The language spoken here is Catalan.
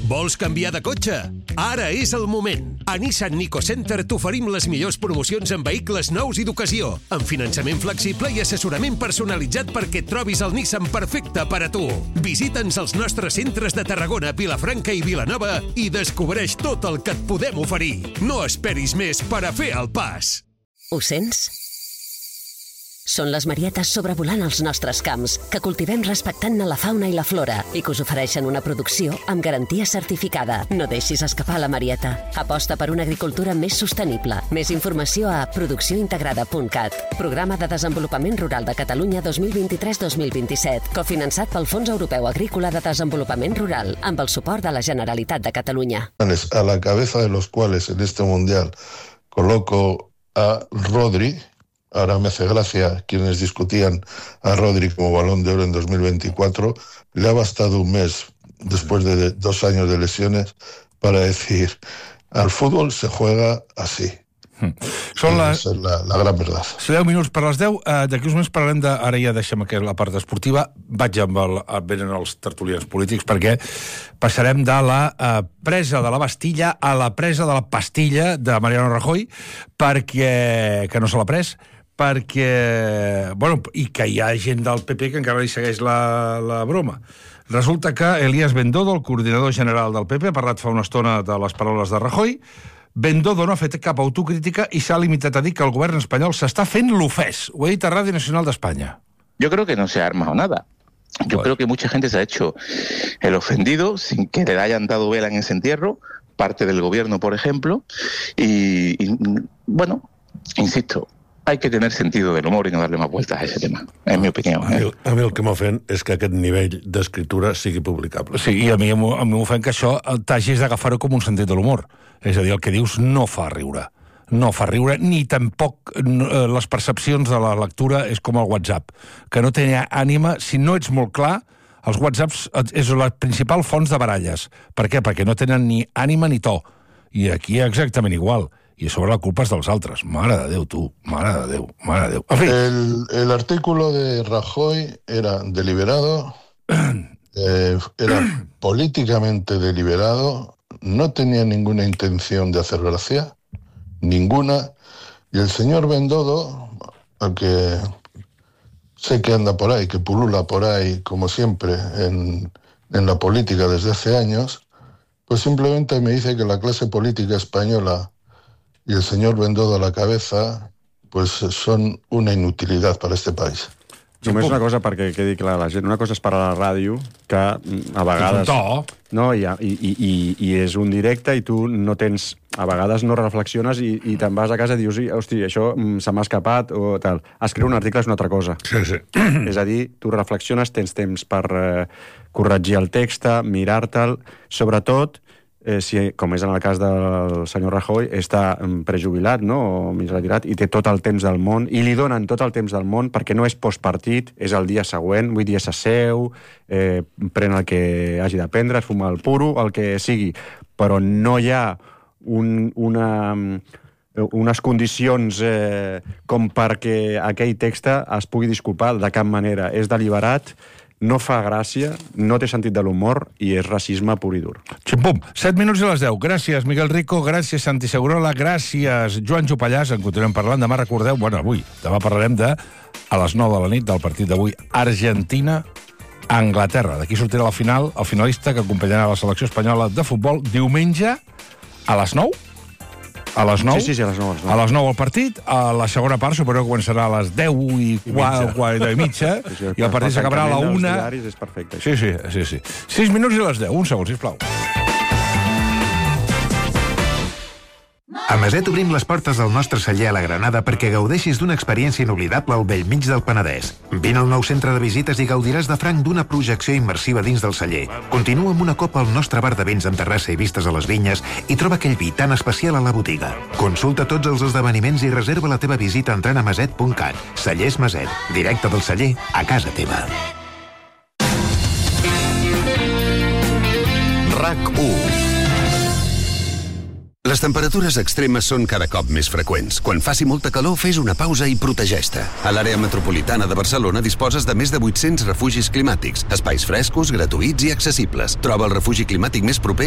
Vols canviar de cotxe? Ara és el moment. A Nissan Nico Center t'oferim les millors promocions en vehicles nous i d'ocasió, amb finançament flexible i assessorament personalitzat perquè et trobis el Nissan perfecte per a tu. Visita'ns als nostres centres de Tarragona, Vilafranca i Vilanova i descobreix tot el que et podem oferir. No esperis més per a fer el pas. Ho sents? Són les marietes sobrevolant els nostres camps, que cultivem respectant la fauna i la flora i que us ofereixen una producció amb garantia certificada. No deixis escapar la marieta. Aposta per una agricultura més sostenible. Més informació a produccióintegrada.cat. Programa de Desenvolupament Rural de Catalunya 2023-2027, cofinançat pel Fons Europeu Agrícola de Desenvolupament Rural, amb el suport de la Generalitat de Catalunya. A la cabeza de los cuales en este mundial coloco a Rodri. Ahora me hace gracia quienes discutían a Rodri como Balón de Oro en 2024. Le ha bastado un mes, después de 2 años de lesiones, para decir, al fútbol se juega así. Esa es la gran verdad. 10 minuts per les 10. D'aquí uns moments parlarem de... Ara ja deixem aquí la part esportiva. Vaig amb venen els tertulians polítics perquè passarem de la presa de la Bastilla a la presa de la pastilla de Mariano Rajoy, perquè que no se l'ha pres, perquè... Bueno, i que hi ha gent del PP que encara li segueix la broma. Resulta que Elías Bendodo, el coordinador general del PP, ha parlat fa una estona de les paraules de Rajoy. Bendodo no ha fet cap autocrítica i s'ha limitat a dir que el govern espanyol s'està fent l'ofès. Ho ha dit a Ràdio Nacional d'Espanya. Yo creo que no se ha armado nada. Yo creo que mucha gente se ha hecho el ofendido sin que le hayan dado vela en ese entierro, parte del gobierno, por ejemplo, y bueno, insisto, hay que tener sentido del humor y no darle más vueltas a ese tema, en mi opinió. A mi el que m'ofèn és que aquest nivell d'escriptura sigui publicable. Sí, i a mi m'ofèn que això t'hagis d'agafar-ho com un sentit de l'humor. És a dir, el que dius no fa riure. No fa riure, ni tampoc les percepcions de la lectura és com el WhatsApp, que no té ànima. Si no ets molt clar, els WhatsApps és la principal font de baralles. Per què? Perquè no tenen ni ànima ni to. I aquí exactament igual. I a sobre la culpa és dels altres. Mare de Déu, tu. Mare de Déu, mare de Déu. En fi. El artículo de Rajoy era deliberado, era políticamente deliberado, no tenía ninguna intención de hacer gracia, ninguna, y el señor Bendodo, al que sé que anda por ahí, que pulula por ahí, como siempre, en la política desde hace años, pues simplemente me dice que la clase política española y el señor Bendodo a la cabeza, pues son una inutilidad para este país. Només una cosa perquè quedi clar la gent. Una cosa és per a la ràdio, que a vegades... No, i és un directe i tu no tens... A vegades no reflexiones i te'n vas a casa i dius, hosti, això se m'ha escapat o tal. Escriure un article és una altra cosa. Sí, sí. És a dir, tu reflexiones, tens temps per corregir el text, mirar-te'l, sobretot si, com és en el cas del senyor Rajoy, està prejubilat, no?, o mig retirat, i té tot el temps del món, i li donen tot el temps del món perquè no és postpartit, és el dia següent, vull dir, s'asseu, pren el que hagi de prendre, es fuma el puro, el que sigui, però no hi ha unes condicions com perquè aquell text es pugui disculpar de cap manera. És deliberat, no fa gràcia, no té sentit de l'humor i és racisme pur i dur. Xim-pum, 7 minuts i les 10. Gràcies, Miguel Rico, gràcies, Santi Segurola, gràcies, Joan Jopallàs. En continuem parlant. Demà recordeu, bueno, avui, demà parlarem de, a les 9 de la nit, del partit d'avui, Argentina-Anglaterra. D'aquí sortirà la final, el finalista que acompanyarà la selecció espanyola de futbol diumenge a les 9? A les 9? Sí, a les 9. A les 9 el partit, a la segona part suposo que començarà a les 10 i mitja, i el partit s'acabarà a la 1. És perfecte. Sí. 6 minuts i les 10. Un segon, sisplau. A Maset obrim les portes del nostre celler a la Granada perquè gaudeixis d'una experiència inoblidable al bellmig del Penedès. Vine al nou centre de visites i gaudiràs de franc d'una projecció immersiva dins del celler. Continua amb una copa al nostre bar de vins amb terrassa i vistes a les vinyes i troba aquell vi tan especial a la botiga. Consulta tots els esdeveniments i reserva la teva visita entrant a maset.cat. Cellers Maset, directe del celler a casa teva. RAC1. Les temperatures extremes són cada cop més freqüents. Quan faci molta calor, fes una pausa i protegeix-te. A l'àrea metropolitana de Barcelona disposes de més de 800 refugis climàtics, espais frescos, gratuïts i accessibles. Troba el refugi climàtic més proper